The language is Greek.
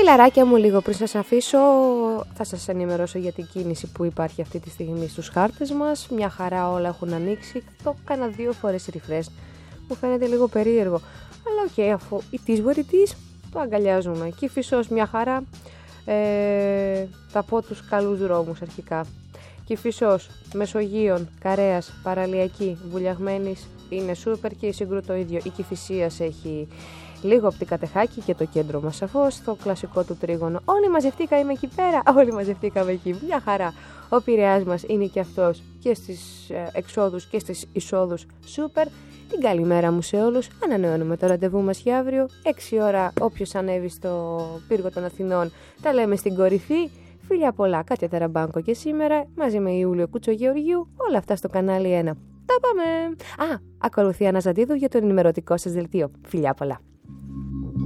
Φιλαράκια μου, λίγο πριν σας αφήσω, θα σας ενημερώσω για την κίνηση που υπάρχει αυτή τη στιγμή στους χάρτες μας. Μια χαρά, όλα έχουν ανοίξει. Το κάνα 2 φορές refresh. Μου φαίνεται λίγο περίεργο. Αλλά αφού it is what it is, το αγκαλιάζουμε. Κηφισός μια χαρά. Θα πω τους καλούς δρόμους αρχικά. Κηφισός, Μεσογείων, Καρέας, Παραλιακή, Βουλιαγμένης είναι σούπερ και η Σύγκρου το ίδιο. Η Κηφισίας έχει λίγο οπτικά τεχάκι και το κέντρο μας σαφώς, το κλασικό του τρίγωνο. Όλοι μαζευτήκαμε εκεί πέρα, όλοι μαζευτήκαμε εκεί. Μια χαρά. Ο Πειραιάς μας είναι και αυτός και στις εξόδους και στις εισόδους σούπερ. Την καλημέρα μου σε όλους. Ανανεώνουμε το ραντεβού μας για αύριο. 6 ώρα όποιος ανέβει στο πύργο των Αθηνών τα λέμε στην κορυφή. Φιλιά πολλά, Κάτια Ταραμπάνκο και σήμερα μαζί με Ιούλιο Κουτσογεωργίου. Όλα αυτά στο κανάλι 1. Τα πάμε! Ακολουθεί Αναζαντίδου για το ενημερωτικό σας δελτίο. Φιλιά πολλά!